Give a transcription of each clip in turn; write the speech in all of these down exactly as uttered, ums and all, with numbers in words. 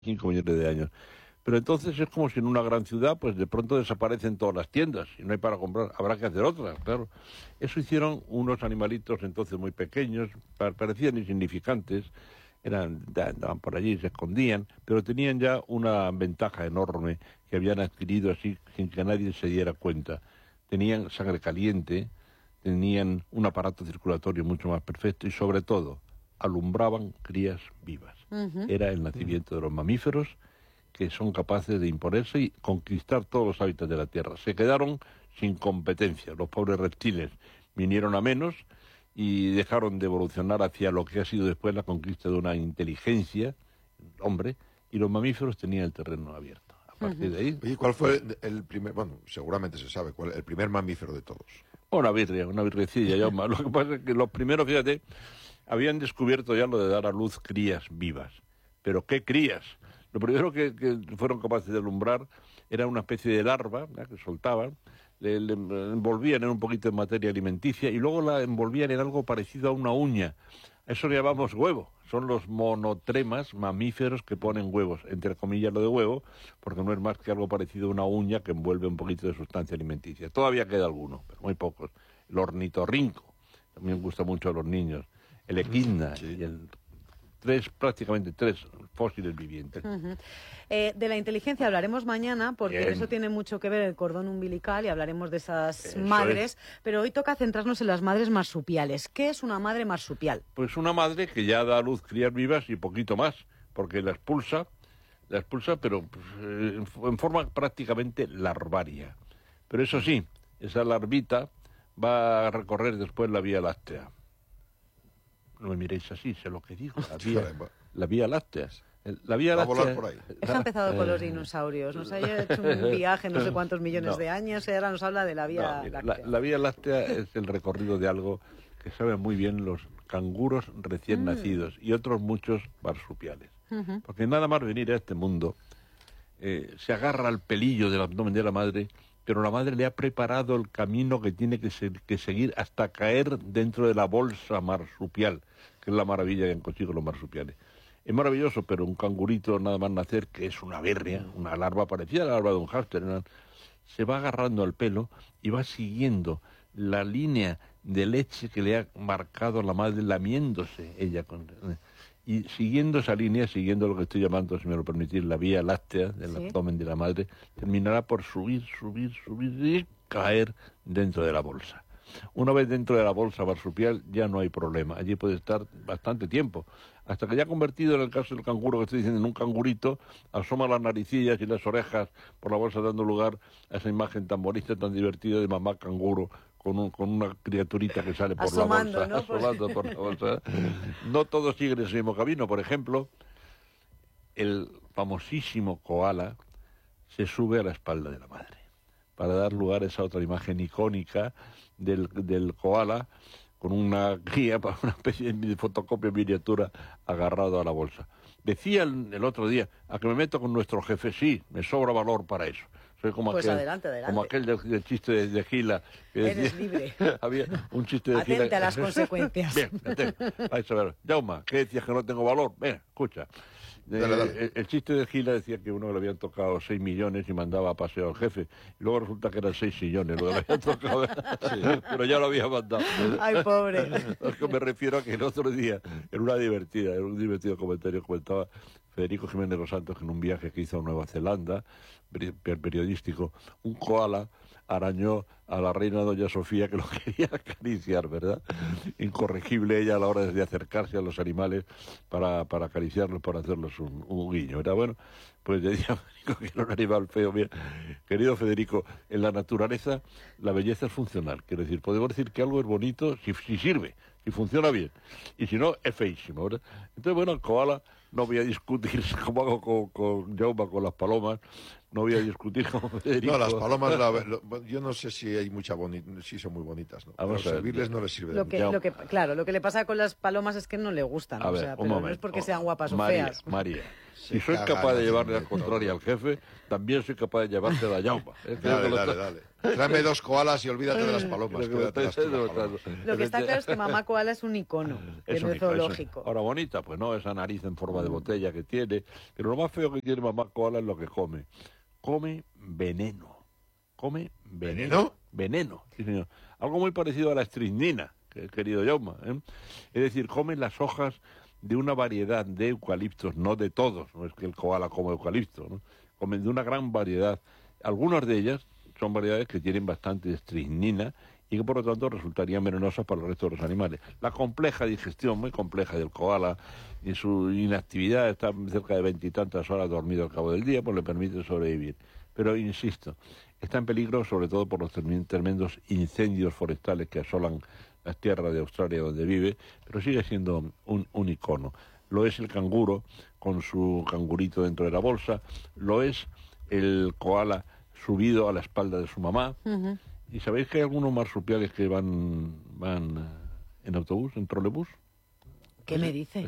cinco millones de años. Pero entonces es como si en una gran ciudad, pues de pronto desaparecen todas las tiendas y no hay para comprar. Habrá que hacer otras, claro. Eso hicieron unos animalitos entonces muy pequeños, parecían insignificantes, eran, andaban por allí, se escondían, pero tenían ya una ventaja enorme que habían adquirido así sin que nadie se diera cuenta. Tenían sangre caliente, tenían un aparato circulatorio mucho más perfecto y sobre todo alumbraban crías vivas. Uh-huh. Era el nacimiento de los mamíferos que son capaces de imponerse y conquistar todos los hábitats de la Tierra. Se quedaron sin competencia. Los pobres reptiles vinieron a menos y dejaron de evolucionar hacia lo que ha sido después la conquista de una inteligencia, hombre, y los mamíferos tenían el terreno abierto. A partir uh-huh. de ahí... ¿Y cuál fue el primer, bueno, seguramente se sabe, cuál el primer mamífero de todos? Una birria, una birrecilla, ya más. Lo que pasa es que los primeros, fíjate, habían descubierto ya lo de dar a luz crías vivas. ¿Pero qué crías? Lo primero que, que fueron capaces de alumbrar era una especie de larva, ¿verdad?, que soltaban, le, le envolvían en un poquito de materia alimenticia y luego la envolvían en algo parecido a una uña. Eso le llamamos huevo. Son los monotremas mamíferos que ponen huevos, entre comillas lo de huevo, porque no es más que algo parecido a una uña que envuelve un poquito de sustancia alimenticia. Todavía queda alguno, pero muy pocos. El ornitorrinco, también gusta mucho a los niños. El equidna, sí. y el... Tres, prácticamente tres fósiles vivientes. Uh-huh. Eh, de la inteligencia hablaremos mañana, porque Bien. eso tiene mucho que ver el cordón umbilical y hablaremos de esas Eso madres, es. Pero hoy toca centrarnos en las madres marsupiales. ¿Qué es una madre marsupial? Pues una madre que ya da a luz crías vivas y poquito más, porque la expulsa, la expulsa, pero pues, eh, en forma prácticamente larvaria. Pero eso sí, esa larvita va a recorrer después la Vía Láctea. No me miréis así, sé lo que digo. La Vía, la vía Láctea. La Vía Va Láctea. A volar por ahí. Eso ha empezado con los dinosaurios. Nos ha hecho un viaje no sé cuántos millones no. de años y ahora nos habla de la Vía no, mira, Láctea. La, la Vía Láctea es el recorrido de algo que saben muy bien los canguros recién mm. nacidos y otros muchos marsupiales. Uh-huh. Porque nada más venir a este mundo, eh, se agarra al pelillo del abdomen de la madre, pero la madre le ha preparado el camino que tiene que, se, que seguir hasta caer dentro de la bolsa marsupial, que es la maravilla que han conseguido los marsupiales. Es maravilloso, pero un cangurito nada más nacer, que es una berria, una larva parecida a la larva de un hámster, ¿no?, se va agarrando al pelo y va siguiendo la línea de leche que le ha marcado la madre, lamiéndose ella con... Y siguiendo esa línea, siguiendo lo que estoy llamando, si me lo permitís, la Vía Láctea del ¿Sí? abdomen de la madre, terminará por subir, subir, subir y caer dentro de la bolsa. Una vez dentro de la bolsa marsupial ya no hay problema, allí puede estar bastante tiempo, hasta que ya convertido en el caso del canguro que estoy diciendo en un cangurito, asoma las naricillas y las orejas por la bolsa dando lugar a esa imagen tan bonita, tan divertida de mamá canguro, con, un, con una criaturita que sale por asomando, la bolsa, ¿no? asomando por la bolsa. No todos siguen ese mismo camino. Por ejemplo, el famosísimo koala se sube a la espalda de la madre para dar lugar a esa otra imagen icónica del, del koala con una guía para una especie de fotocopia miniatura agarrado a la bolsa. Decía el, el otro día, a que me meto con nuestro jefe, sí, me sobra valor para eso. Soy como pues aquel, adelante, adelante. Como aquel del, del chiste de, de Gila. Que Eres decía, libre. Había un chiste de Atente Gila. a las consecuencias. Bien, atente. Vais a ver. Jauma, ¿qué decías que no tengo valor? Ven, escucha. Dale, dale. El, el chiste de Gila decía que uno le habían tocado seis millones y mandaba a paseo al jefe. Y luego resulta que eran seis sillones lo que le habían tocado. Sí, pero ya lo había mandado. Ay, pobre. Es que me refiero a que el otro día, en una divertida, en un divertido comentario, comentaba Federico Jiménez Los Santos que en un viaje que hizo a Nueva Zelanda, periodístico, un koala arañó a la reina doña Sofía que lo quería acariciar, ¿verdad? Incorregible ella a la hora de acercarse a los animales para, para acariciarlos, para hacerles un, un guiño. Era bueno, pues decía Federico que era un animal feo. Bien, querido Federico, en la naturaleza la belleza es funcional. Quiero decir, podemos decir que algo es bonito si, si sirve, si funciona bien. Y si no, es feísimo, ¿verdad? Entonces, bueno, el koala, no voy a discutir como hago con, con Jauma, con las palomas, no voy a discutir con Federico. No, las palomas, la, lo, yo no sé si hay mucha boni si son muy bonitas, ¿no? Pero servirles no les sirve de lo que, lo que, Claro, lo que le pasa con las palomas es que no le gustan, a o ver, sea, pero momento, no es porque sean guapas María, o feas. María, si soy capaz de llevarle la contraria al jefe, también soy capaz de llevarte la Jauma. Es dale, dale, dale. Tráeme dos koalas y olvídate de las palomas. Lo que, las palomas. Lo que está claro es que mamá koala es un icono es en el zoológico. Ahora, bonita, pues no, esa nariz en forma forma de botella que tiene, pero lo más feo que tiene mamá koala es lo que come. Come veneno. Come veneno. ¿Veneno? Veneno, sí señor. Algo muy parecido a la estricnina, que, querido Jaume, ¿eh? Es decir, come las hojas de una variedad de eucaliptos, no de todos, no es que el koala coma eucalipto, ¿no? Comen de una gran variedad. Algunas de ellas son variedades que tienen bastante estricnina y que por lo tanto resultarían venenosas para el resto de los animales. La compleja digestión, muy compleja del koala, y su inactividad, está cerca de veintitantas horas dormido al cabo del día, pues le permite sobrevivir. Pero insisto, está en peligro sobre todo por los tremendos incendios forestales que asolan las tierras de Australia donde vive, pero sigue siendo un, un icono. Lo es el canguro con su cangurito dentro de la bolsa, lo es el koala subido a la espalda de su mamá. Uh-huh. ¿Y sabéis que hay algunos marsupiales que van, van en autobús, en trolebús? ¿Qué me dice?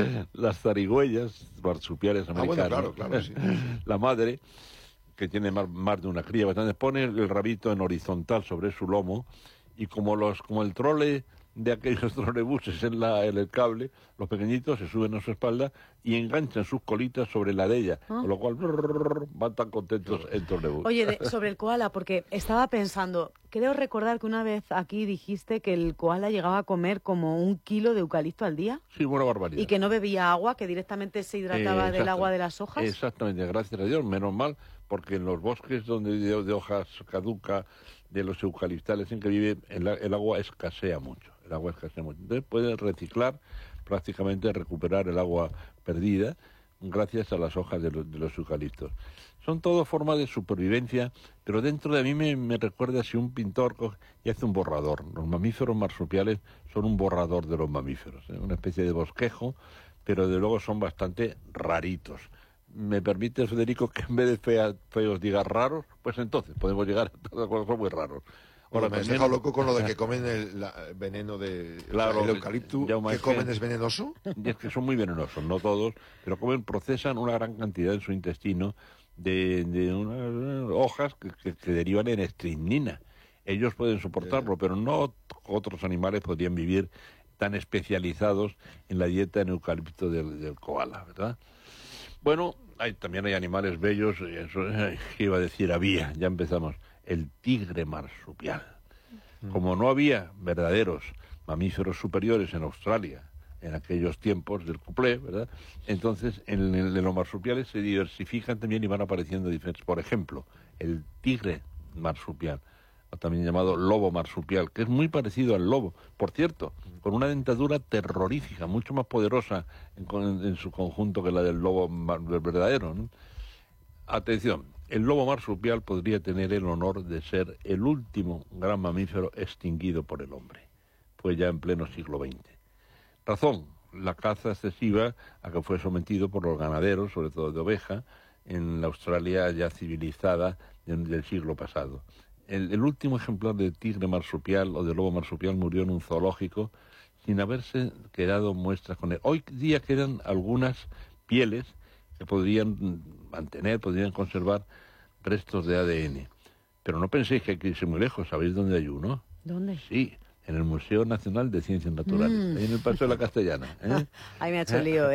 Las zarigüeyas, marsupiales americanos. Ah, bueno, claro, claro, sí. La madre, que tiene más, más de una cría, bastante, pone el rabito en horizontal sobre su lomo y como los como el trole de aquellos trolebuses en, la, en el cable, los pequeñitos se suben a su espalda y enganchan sus colitas sobre la de ella, ah. con lo cual brrr, van tan contentos en trolebús. Oye, de, sobre el koala, porque estaba pensando, creo recordar que una vez aquí dijiste que el koala llegaba a comer como un kilo de eucalipto al día. Sí, buena barbaridad. Y que no bebía agua, que directamente se hidrataba eh, del agua de las hojas. Exactamente, gracias a Dios, menos mal, porque en los bosques donde de, de hojas caduca, de los eucaliptales en que vive, el, el agua escasea mucho. El agua escasea mucho. Entonces puede reciclar, prácticamente recuperar el agua perdida gracias a las hojas de los, de los eucaliptos. Son todo formas de supervivencia, pero dentro de mí me, me recuerda si un pintor coge y hace un borrador. Los mamíferos marsupiales son un borrador de los mamíferos, ¿eh? Una especie de bosquejo, pero de luego son bastante raritos. ¿Me permite, Federico, que en vez de fea, feos digas raros? Pues entonces podemos llegar a todas cosas muy raros. Ahora, me has dejado loco con lo de que comen el, la, el veneno de claro, o sea, el eucalipto. ¿Qué comen que, es venenoso? Es que son muy venenosos, no todos, pero comen, procesan una gran cantidad en su intestino de, de unas hojas que, que, que derivan en estricnina. Ellos pueden soportarlo, pero no otros animales podrían vivir tan especializados en la dieta en eucalipto del, del koala, ¿verdad? Bueno, hay, también hay animales bellos, eso que iba a decir, había, ya empezamos, el tigre marsupial. Como no había verdaderos mamíferos superiores en Australia en aquellos tiempos del cuplé, ¿verdad? Entonces, en, en, en los marsupiales se diversifican también y van apareciendo diferentes. Por ejemplo, el tigre marsupial, o también llamado lobo marsupial, que es muy parecido al lobo, por cierto, con una dentadura terrorífica, mucho más poderosa en, en, en su conjunto que la del lobo verdadero, ¿no? Atención, el lobo marsupial podría tener el honor de ser el último gran mamífero extinguido por el hombre. Fue ya en pleno siglo veinte. Razón, la caza excesiva a que fue sometido por los ganaderos, sobre todo de oveja, en la Australia ya civilizada del siglo pasado. El, el último ejemplar de tigre marsupial o de lobo marsupial murió en un zoológico sin haberse quedado muestras con él. Hoy día quedan algunas pieles que podrían mantener, podrían conservar restos de A D N. Pero no penséis que hay que irse muy lejos. ¿Sabéis dónde hay uno? ¿Dónde? Sí, en el Museo Nacional de Ciencias Naturales, mm. ahí en el Paseo de la Castellana. ¿eh? Ahí me ha hecho lío,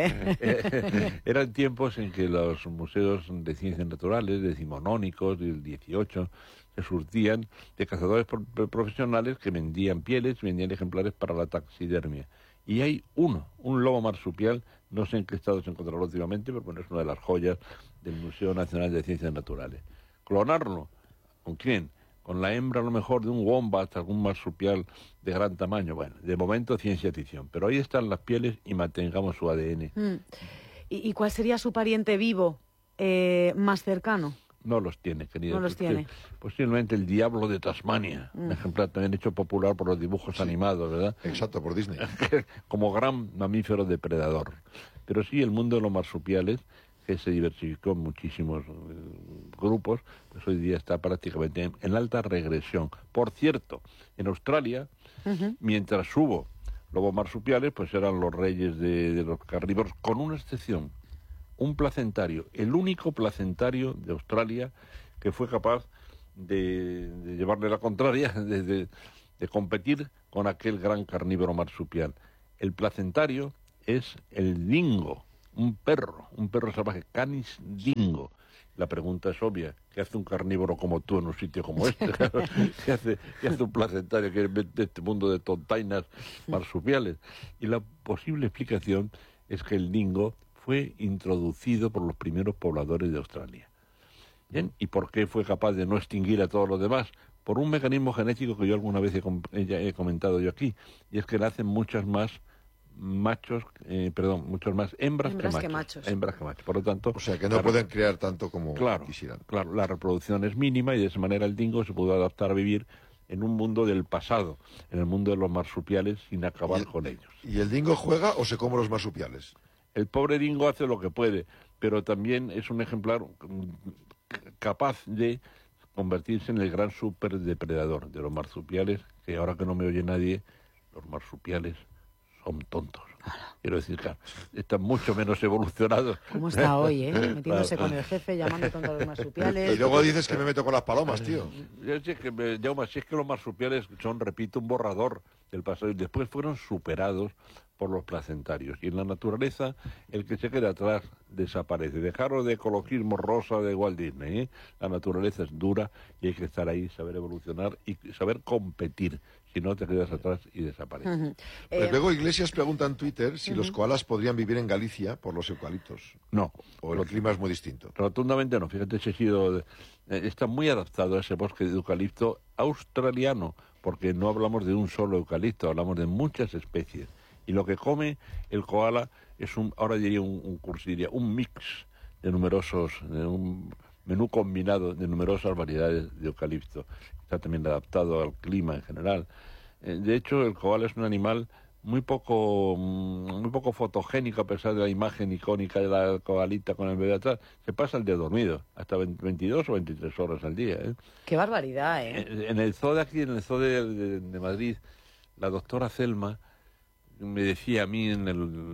¿eh? Eran tiempos en que los museos de ciencias naturales, decimonónicos, del dieciocho, se surtían de cazadores profesionales que vendían pieles, vendían ejemplares para la taxidermia. Y hay uno, un lobo marsupial, no sé en qué estado se encontrará últimamente, pero bueno, es una de las joyas del Museo Nacional de Ciencias Naturales. ¿Clonarlo? ¿Con quién? Con la hembra a lo mejor de un wombat, algún marsupial de gran tamaño. Bueno, de momento ciencia ficción, pero ahí están las pieles y mantengamos su A D N. Mm. ¿Y, ¿Y cuál sería su pariente vivo eh, más cercano? No los tiene, querido. No los tiene. Posiblemente el diablo de Tasmania, mm. un ejemplar también hecho popular por los dibujos sí. animados, ¿verdad? Exacto, por Disney. Como gran mamífero depredador. Pero sí, el mundo de los marsupiales, que se diversificó en muchísimos eh, grupos, pues hoy día está prácticamente en, en alta regresión. Por cierto, en Australia, uh-huh. mientras hubo lobos marsupiales, pues eran los reyes de, de los carnívoros, con una excepción. Un placentario, el único placentario de Australia que fue capaz de, de llevarle la contraria, de, de, de competir con aquel gran carnívoro marsupial. El placentario es el dingo, un perro, un perro salvaje, Canis dingo. La pregunta es obvia, ¿qué hace un carnívoro como tú en un sitio como este? ¿Qué hace, qué hace un placentario que de este mundo de tontainas marsupiales? Y la posible explicación es que el dingo fue introducido por los primeros pobladores de Australia. ¿Bien? ¿Y por qué fue capaz de no extinguir a todos los demás? Por un mecanismo genético que yo alguna vez he, he comentado yo aquí, y es que nacen muchas más machos, eh, perdón, muchos más hembras, hembras que, machos, que machos. hembras que machos. Por lo tanto, o sea que no pueden crear tanto como claro, quisieran. Claro, la reproducción es mínima y de esa manera el dingo se pudo adaptar a vivir en un mundo del pasado, en el mundo de los marsupiales, sin acabar el, con ellos. ¿Y el dingo juega o se come los marsupiales? El pobre dingo hace lo que puede, pero también es un ejemplar capaz de convertirse en el gran superdepredador de los marsupiales, que ahora que no me oye nadie, los marsupiales son tontos. Quiero decir, claro, están mucho menos evolucionados. ¿Cómo está hoy, eh? Metiéndose con el jefe, llamando tontos a los marsupiales. Y luego dices que me meto con las palomas, tío. Yo sé que, me, Jaume, si es que los marsupiales son, repito, un borrador del pasado y después fueron superados por los placentarios. Y en la naturaleza, el que se queda atrás desaparece. Dejaros de ecologismo rosa de Walt Disney, ¿eh? La naturaleza es dura y hay que estar ahí, saber evolucionar y saber competir. Si no, te quedas atrás y desapareces. Uh-huh. Pues eh, luego Iglesias pregunta en Twitter si uh-huh. los koalas podrían vivir en Galicia por los eucaliptos. No. O el clima es muy distinto. Rotundamente no. Fíjate, ese ha sido, eh, está muy adaptado a ese bosque de eucalipto australiano, porque no hablamos de un solo eucalipto, hablamos de muchas especies. Y lo que come el koala es un, ahora diría un, un curso, diría un mix de numerosos, de un menú combinado de numerosas variedades de eucalipto. Está también adaptado al clima en general. Eh, de hecho, el koala es un animal muy poco muy poco fotogénico, a pesar de la imagen icónica de la koalita con el bebé atrás. Se pasa el día dormido, hasta veintidós o veintitrés horas al día. ¿eh? Qué barbaridad, ¿eh? En, en el zoo de aquí, en el zoo de, de, de Madrid, la doctora Celma me decía a mí en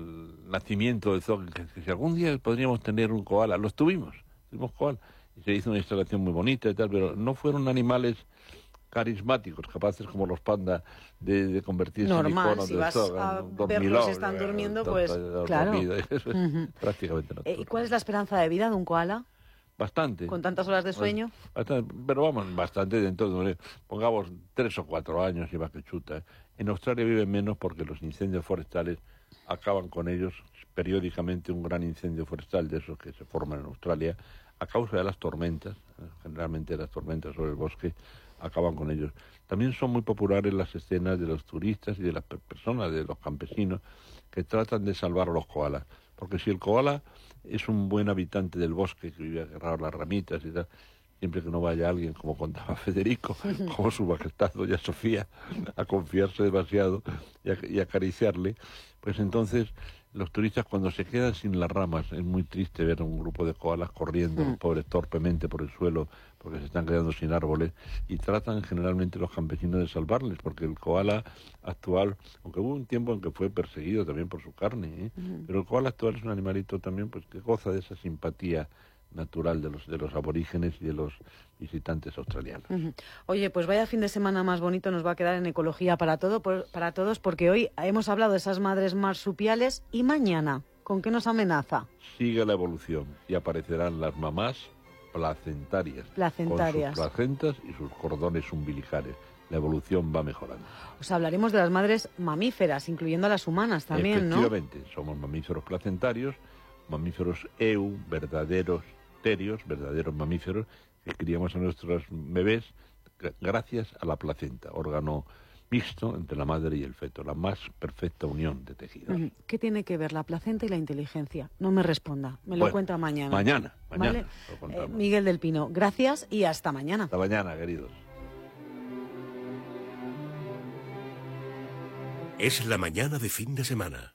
el nacimiento del zoo que, que si algún día podríamos tener un koala. Los tuvimos, tuvimos koala. Y se hizo una instalación muy bonita y tal, pero no fueron animales carismáticos, capaces como los pandas de, de convertirse normal, en iconos si del vas zoo. a Dormilón, verlos si están durmiendo, pues claro. Eso es uh-huh. prácticamente no. ¿Y cuál es la esperanza de vida de un koala? Bastante. ¿Con tantas horas de sueño? Bastante, pero vamos, bastante dentro de, pongamos, tres o cuatro años y va que chuta. En Australia viven menos porque los incendios forestales acaban con ellos. Periódicamente un gran incendio forestal de esos que se forman en Australia, a causa de las tormentas, generalmente las tormentas sobre el bosque, acaban con ellos. También son muy populares las escenas de los turistas y de las personas, de los campesinos, que tratan de salvar a los koalas. Porque si el koala es un buen habitante del bosque, que vive agarrado a las ramitas y tal, siempre que no vaya alguien, como contaba Federico, como su majestad doña Sofía, a confiarse demasiado y, a, y acariciarle, pues entonces los turistas, cuando se quedan sin las ramas, es muy triste ver a un grupo de koalas corriendo, mm. pobres, torpemente por el suelo, porque se están quedando sin árboles, y tratan generalmente los campesinos de salvarles, porque el koala actual, aunque hubo un tiempo en que fue perseguido también por su carne, ¿eh? mm. pero el koala actual es un animalito también pues que goza de esa simpatía natural de los de los aborígenes y de los visitantes australianos. Uh-huh. Oye, pues vaya fin de semana más bonito nos va a quedar en Ecología para todo por, para todos, porque hoy hemos hablado de esas madres marsupiales y mañana, ¿con qué nos amenaza? Sigue la evolución y aparecerán las mamás placentarias, placentarias. con sus placentas y sus cordones umbilicales. La evolución va mejorando. Os hablaremos de las madres mamíferas, incluyendo a las humanas también, ¿no? Efectivamente, somos mamíferos placentarios, mamíferos eu, verdaderos terios, verdaderos mamíferos, que criamos a nuestros bebés gracias a la placenta, órgano mixto entre la madre y el feto, la más perfecta unión de tejidos. ¿Qué tiene que ver la placenta y la inteligencia? No me responda, me lo bueno, cuenta mañana. Mañana, mañana. ¿Vale? Eh, Miguel del Pino, gracias y hasta mañana. Hasta mañana, queridos. Es la mañana de fin de semana.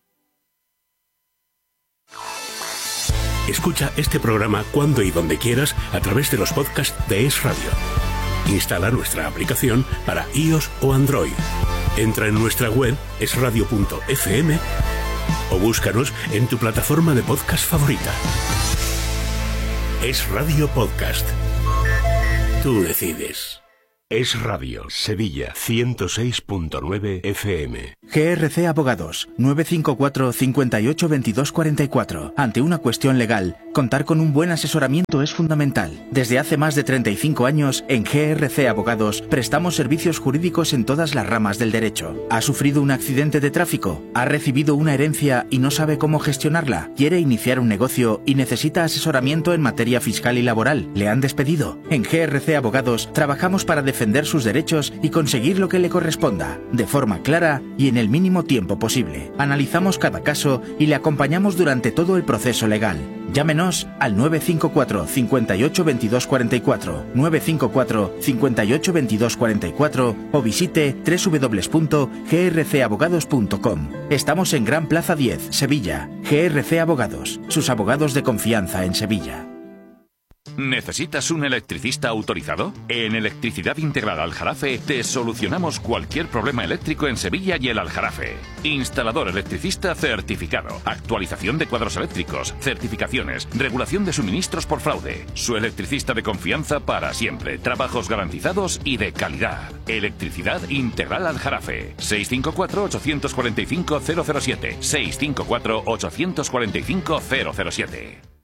Escucha este programa cuando y donde quieras a través de los podcasts de Es Radio. Instala nuestra aplicación para iOS o Android. Entra en nuestra web es radio punto efe eme o búscanos en tu plataforma de podcast favorita. Es Radio Podcast. Tú decides. Es Radio, Sevilla, ciento seis punto nueve F M. G R C Abogados, nueve cinco cuatro, cinco ocho, veintidós cuarenta y cuatro. Ante una cuestión legal, contar con un buen asesoramiento es fundamental. Desde hace más de treinta y cinco años, en G R C Abogados, prestamos servicios jurídicos en todas las ramas del derecho. ¿Ha sufrido un accidente de tráfico? ¿Ha recibido una herencia y no sabe cómo gestionarla? ¿Quiere iniciar un negocio y necesita asesoramiento en materia fiscal y laboral? ¿Le han despedido? En G R C Abogados, trabajamos para defender defender sus derechos y conseguir lo que le corresponda, de forma clara y en el mínimo tiempo posible. Analizamos cada caso y le acompañamos durante todo el proceso legal. Llámenos al nueve cinco cuatro, cinco ocho, veintidós cuarenta y cuatro, nueve cinco cuatro, cinco ocho, veintidós cuarenta y cuatro o visite doble u doble u doble u punto g r c abogados punto com. Estamos en Gran Plaza diez, Sevilla. G R C Abogados, sus abogados de confianza en Sevilla. ¿Necesitas un electricista autorizado? En Electricidad Integral Aljarafe te solucionamos cualquier problema eléctrico en Sevilla y el Aljarafe. Instalador electricista certificado, actualización de cuadros eléctricos, certificaciones, regulación de suministros por fraude. Su electricista de confianza para siempre, trabajos garantizados y de calidad. Electricidad Integral Aljarafe. seis cinco cuatro, ocho cuatro cinco, cero cero siete. seis cinco cuatro, ocho cuatro cinco, cero cero siete.